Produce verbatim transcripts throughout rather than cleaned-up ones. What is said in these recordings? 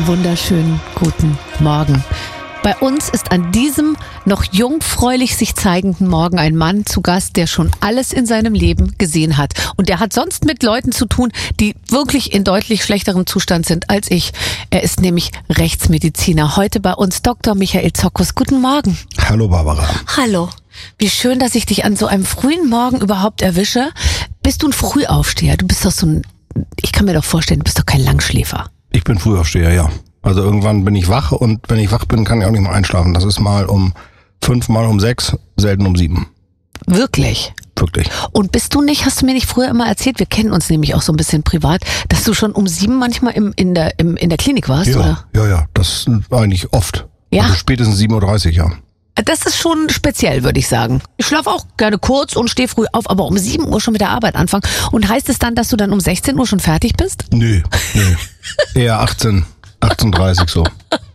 Einen wunderschönen guten Morgen. Bei uns ist an diesem noch jungfräulich sich zeigenden Morgen ein Mann zu Gast, der schon alles in seinem Leben gesehen hat. Und der hat sonst mit Leuten zu tun, die wirklich in deutlich schlechterem Zustand sind als ich. Er ist nämlich Rechtsmediziner. Heute bei uns Doktor Michael Zokkus. Guten Morgen. Hallo Barbara. Hallo. Wie schön, dass ich dich an so einem frühen Morgen überhaupt erwische. Bist du ein Frühaufsteher? Du bist doch so ein, ich kann mir doch vorstellen, du bist doch kein Langschläfer. Ich bin Frühaufsteher, ja. Also irgendwann bin ich wach und wenn ich wach bin, kann ich auch nicht mehr einschlafen. Das ist mal um fünf, mal um sechs, selten um sieben. Wirklich? Wirklich. Und bist du nicht, hast du mir nicht früher immer erzählt, wir kennen uns nämlich auch so ein bisschen privat, dass du schon um sieben manchmal im, in, der, im, in der Klinik warst, ja, oder? Ja, ja, das war eigentlich oft. Ja? Also spätestens sieben Uhr dreißig, ja. Das ist schon speziell, würde ich sagen. Ich schlafe auch gerne kurz und stehe früh auf, aber um sieben Uhr schon mit der Arbeit anfangen. Und heißt es dann, dass du dann um sechzehn Uhr schon fertig bist? Nö, nö. Eher achtzehn, achtzehn Uhr dreißig so.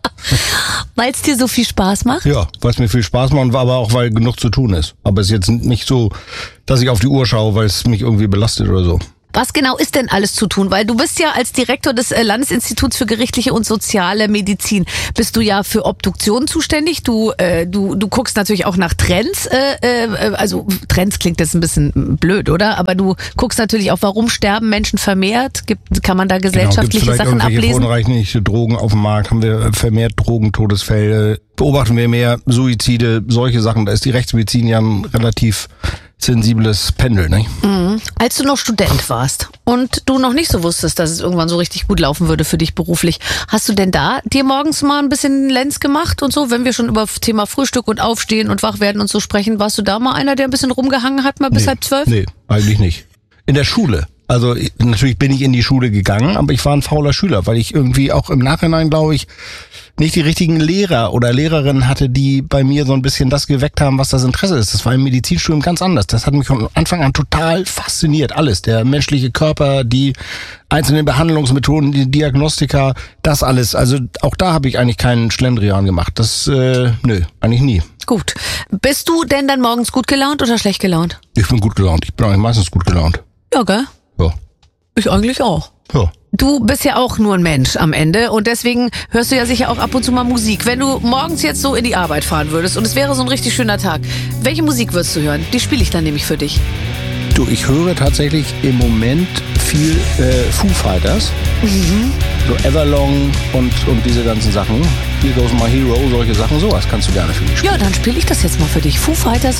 Weil es dir so viel Spaß macht? Ja, weil es mir viel Spaß macht, aber auch weil genug zu tun ist. Aber es ist jetzt nicht so, dass ich auf die Uhr schaue, weil es mich irgendwie belastet oder so. Was genau ist denn alles zu tun? Weil du bist ja als Direktor des Landesinstituts für gerichtliche und soziale Medizin, bist du ja für Obduktion zuständig. Du äh, du du guckst natürlich auch nach Trends. Äh, äh, also Trends klingt jetzt ein bisschen blöd, oder? Aber du guckst natürlich auch, warum sterben Menschen vermehrt? Gibt, kann man da gesellschaftliche genau, Sachen ablesen? Verunreinigende Drogen auf dem Markt, haben wir vermehrt Drogentodesfälle, beobachten wir mehr Suizide, solche Sachen. Da ist die Rechtsmedizin ja ein relativ sensibles Pendel, ne? Mhm. Als du noch Student warst und du noch nicht so wusstest, dass es irgendwann so richtig gut laufen würde für dich beruflich, hast du denn da dir morgens mal ein bisschen Lenz gemacht und so, wenn wir schon über das Thema Frühstück und Aufstehen und Wachwerden und so sprechen, warst du da mal einer, der ein bisschen rumgehangen hat, mal bis nee, halb zwölf? Nee, eigentlich nicht. In der Schule. Also natürlich bin ich in die Schule gegangen, aber ich war ein fauler Schüler, weil ich irgendwie auch im Nachhinein, glaube ich, nicht die richtigen Lehrer oder Lehrerinnen hatte, die bei mir so ein bisschen das geweckt haben, was das Interesse ist. Das war im Medizinstudium ganz anders. Das hat mich von Anfang an total fasziniert. Alles. Der menschliche Körper, die einzelnen Behandlungsmethoden, die Diagnostika, das alles. Also auch da habe ich eigentlich keinen Schlendrian gemacht. Das, äh, nö, eigentlich nie. Gut. Bist du denn dann morgens gut gelaunt oder schlecht gelaunt? Ich bin gut gelaunt. Ich bin eigentlich meistens gut gelaunt. Ja, gell? Ja. Ich eigentlich auch. Ja. Du bist ja auch nur ein Mensch am Ende und deswegen hörst du ja sicher auch ab und zu mal Musik. Wenn du morgens jetzt so in die Arbeit fahren würdest und es wäre so ein richtig schöner Tag, welche Musik würdest du hören? Die spiele ich dann nämlich für dich. Du, ich höre tatsächlich im Moment viel äh, Foo Fighters, mhm. so Everlong und, und diese ganzen Sachen. Here Goes My Hero, solche Sachen, sowas kannst du gerne für mich spielen. Ja, dann spiele ich das jetzt mal für dich. Foo Fighters